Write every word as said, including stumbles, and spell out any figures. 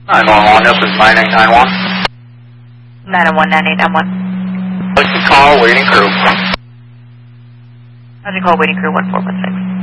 nine one one, this is nine eight nine one. nine one nine eight nine one. What's the call, waiting crew? How's your call, waiting crew one four one six?